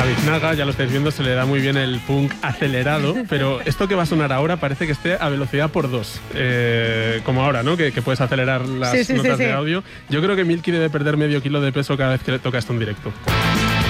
A Biznaga, ya lo estáis viendo, se le da muy bien el punk acelerado, pero esto que va a sonar ahora parece que esté a velocidad por 2, como ahora, ¿no? Que puedes acelerar las notas de audio. Yo creo que Milky debe perder medio kilo de peso cada vez que le toca esto en directo.